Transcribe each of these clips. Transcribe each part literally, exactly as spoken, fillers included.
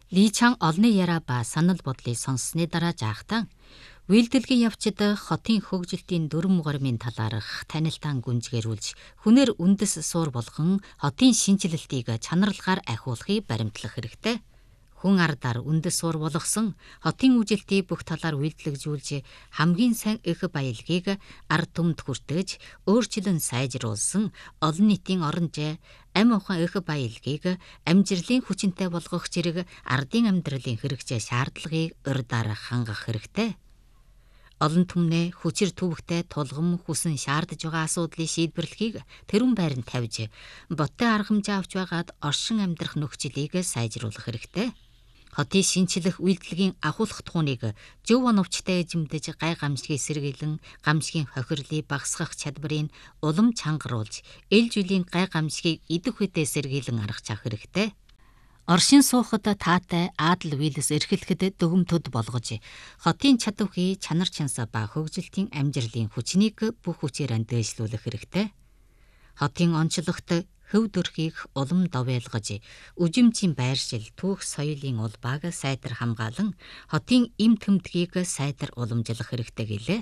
Ли Чан олонний яриа ба санал бодлыг сонссны дараа жаахтан үйлдвэрийн явцад хотын хөгжилтийн дүрм мугармын талаарх танилтаан гүнзгийрүүлж хүнээр үндэс суур болгон хотын шинжилэлтийг чанарлагаар ахиулахыг баримтлах хэрэгтэй. Хүн ардаар үндэс суур болгосон хотын үжилтийг бүх талаар үйлдвэрлэжүүлж хамгийн сайн их баялагийг ард түмэнд хүртэж өөрчлөн сайжруулсан олон нийтийн оронжээ ам ухаан их баялагийг амжилтын хүчинтэй болгох зэрэг ардын амьдралын хэрэгцээ шаардлагыг урьдаар хангах хэрэгтэй. Олон түмнээ хүчээр төвөгтэй тулгам хүсэн шаардж байгаа асуудлыг шийдвэрлэхийг тэрүүн байранд тавьж боттой арга хэмжээ авч байгаад оршин амьдрах нөхцөлийг сайжруулах хэрэгтэй. Хотын шинчлэх үйлдвэрийн ахуулах тухуныг зөв оновчтой эзэмдэж гай гамшигыг сэргийлэн гамшигын хохирлыг багасгах чадварыг улам чангаруулж эл жилийн гай гамшигыг идэх үедээ сэргийлэн аргачих хэрэгтэй. Оршин суухад таатай аадал вийлс эрхлэхэд дөгөмтөд болгож хотын чадварыг чанар чанса ба хөгжилтийн амжилтын хүчнийг бүх хүчээр дэвшлүүлэх хэрэгтэй. Хотын онцлогт хөв дөрхийг улам довойлгож үжимжийн байршил түүх соёлын улбааг сайтар хамгаалan хотын эм тэмдгийг сайтар уламжлах хэрэгтэй гэлээ.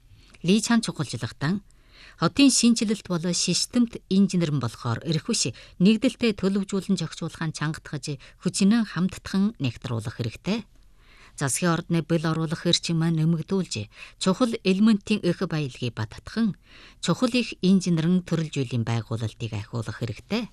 Ли Чан чухалчлагтан хотын шинжилэлт бол системт инженерэн болохоор эрхвш нэгдэлтэй төлөвжүүлэн зохицуулахын чангатгаж хүчнээ хамттхан нэгтруулах хэрэгтэй. Засгийн ордны бэл оруулах эрчим нэмэгдүүлж чухал элементийн их баялагийг баттган чухал их инженерэн төрөлжүүллийн байгуулалтыг ахиулах хэрэгтэй.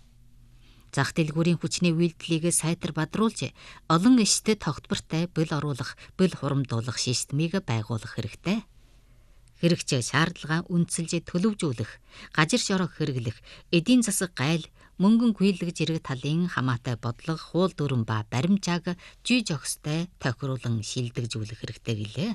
Зах дэлгүүрийн хүчний үйлдэлийг сайтар бадруулж олон эштэй тогтвортой бэл оруулах, бэл хурамдуулах системийг байгуулах хэрэгтэй. Хэрэгцээ шаардлага үндэслэж төлөвжүүлэх, газар шороо хэрэглэх, эдийн засаг гайл, мөнгөн гүйлгэж ирэх талын хамаатай бодлого, хуул дүрм ба баримжааг жий жогстой тохируулан шилдэгжүүлэх хэрэгтэй гэлээ.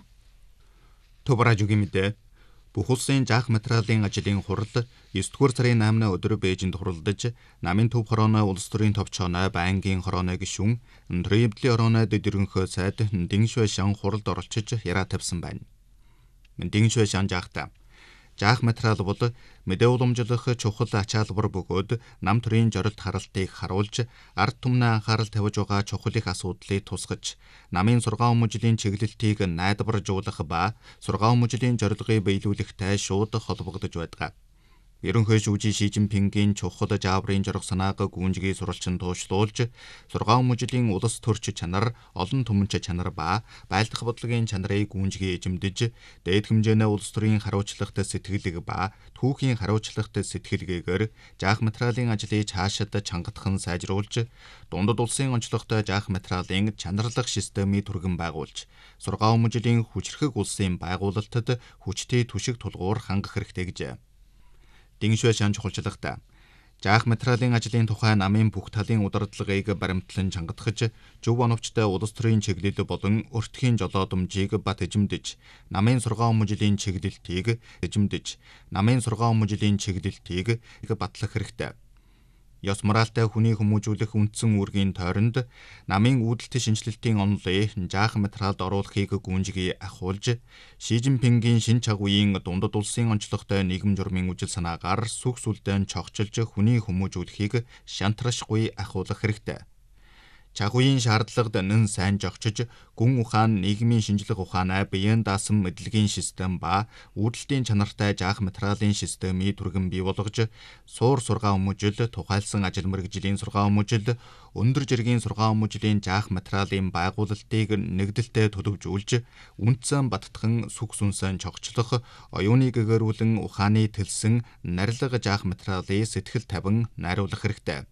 Тубаражугийн мэдээ бүх улсын жаах материалын ажлын хурал есдүгээр сарын наймны өдөр Бээжинд хуралдаж, намын төв хорооны улс төрийн товчооны байнгын хорооны гишүүн Дриблийн хорооны дэдэрэнхөө сайд Диншуэ Шан хуралд оролцож яриа тавьсан байна. Диншуэ Шан жаахта жаах материал бол мэдээ уламжлах чухал ачаалбар бөгөөд нам төрийн жорилт харалтыг харуулж ард түмний анхаарал тавьж байгаа чухал их асуудлыг тусгаж намын сургаан хүмүүжлийн чиглэлтийг найдваржуулах ба сургаан хүмүүжлийн зорилгыг биелүүлэхтэй шууд холбогдож байдаг. Ерөнхий шүүжийн Ши Жинпингийн чухал жааврын жорох санааг гүнжгий сурвалжин туушлуулж сургаан хүмүүжлийн улс төрч чанар, олон түмэнч чанар ба байлдах бодлогын чанарыг гүнжгий эзэмдэж дээд хэмжээний улс төрийн хариуцлагат сэтгэлэг ба түүхийн хариуцлагат сэтгэлгээгээр жаах материалын ажлыг цаашид чангатхан сайжруулж дундад улсын онцлогтой жаах материалын чанарлах системийг түргэн байгуулж сургаан хүмүүжлийн хүчрхэг улсын байгуулалтад хүчтэй түшиг тулгуур хангах хэрэгтэй гэжээ. Диншуэ Шан чухалчлагта жаах материалын ажлын тухай намын бүх талын удирдлагыг баримтлан чангатгаж зөв оновчтой улс төрийн чиглэл болон өртгийн жолоодомжийг бат эзэмдэж намын сургаан хүмүүжлийн чиглэлтийг эзэмдэж намын сургаан хүмүүжлийн чиглэлтийг батлах хэрэгтэй. Ёс моралтай хүний хүмүүжүүлэх үндсэн үүргийн тойронд намын үүдэлт шинжилэлтийн онолыг жаах материалд оруулахыг гүнжгий ахиулж Ши Жинпингийн шин чагуйн дундад улсын онцлогтой нийгэм журмын үжил санаагаар сүх сүлдэн чогчилж хүний хүмүүжүүлэхийг шантрашгүй ахиулах хэрэгтэй. Чагуйн шаардлагад нэн сайн жогчиж гүн ухаан нийгмийн шинжлэх ухаанаа биеийн даасан мэдлэгийн систем ба үүдэлтийн чанартай жаах материалын системийг түргэн бий болгож суур сургаан хүмүүжил, тухайлсан ажил мэргэжлийн сургаан хүмүүжил, өндөр жиргийн сургаан хүмүүжлийн жаах материалын байгуулалтыг нэгдэлтэй төлөвжүүлж үндсэн баттган сүх сүнсэн чогчлох, оюуныг гэгэрүүлэн ухааны тэлсэн нарилга жаах материалыг сэтгэл тавин найруулах хэрэгтэй.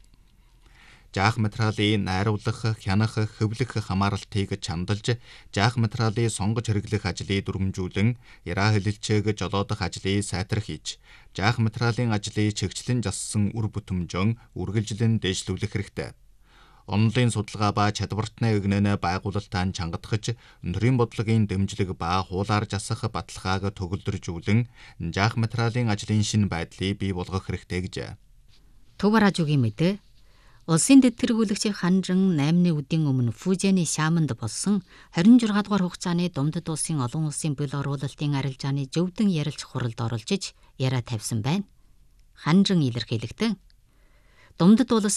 Жаах материалыг найруулах, хянах, хөвлөх хамааралтыг чандалж, жаах материалыг сонгож хэрэглэх ажлыг дүрмжүүлэн, яраа хэлэлцээг жолоодох ажлыг сайтар хийж, жаах материалын ажлыг чигчлэн зассан үр бүтэмжэн үргэлжлэн дэвшлүүлэх хэрэгтэй. Онлайн судалгаа ба чадвартны эгнэнэ байгуулалтаа чангатгаж, төрийн бодлогын дэмжлэг ба хуулаар засах баталгааг төгөлдржүүлэн, жаах материалын ажлын шинэ байдлыг бий болгох хэрэгтэй гэжээ. Тубаражугийн мэдээ улсын дэд тэргүүлэгч Ханжин наймны үдийн өмнө Фужээний Шаманд болсон хорин жургаан дугаар хугацааны дундад улсын олон улсын бэл оруулалтын арилжааны зөвдөн ярилч хуралд оролцож яриа тавьсан байна. Ханжин илэрхийлэгдэн дундад улс